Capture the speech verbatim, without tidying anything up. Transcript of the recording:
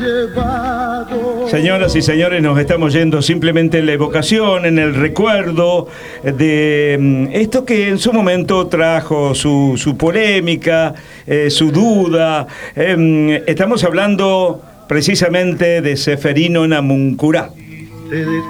Señoras y señores, nos estamos yendo simplemente en la evocación, en el recuerdo de esto que en su momento trajo su, su polémica, eh, su duda. Eh, estamos hablando precisamente de Seferino Namuncurá.